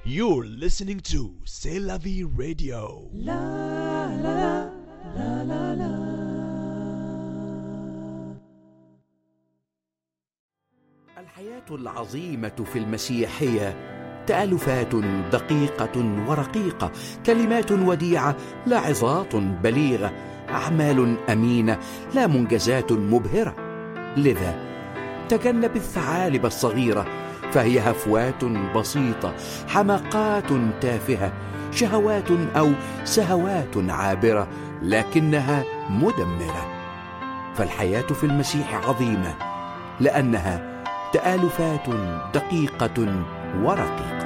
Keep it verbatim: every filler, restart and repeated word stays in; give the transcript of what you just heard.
You're listening to C'est la vie radio. La la la la la la. الحياة العظيمة في المسيح هي تألفات دقيقة ورقيقة، كلمات وديعة لا عظات بليغة، أعمال أمينة لا منجزات مبهرة. لذا تجنب الثعالب الصغيرة، فهي هفوات بسيطة، حماقات تافهة، شهوات أو سهوات عابرة لكنها مدمرة. فالحياة في المسيح عظيمة لأنها تآلفات دقيقة ورقيقة.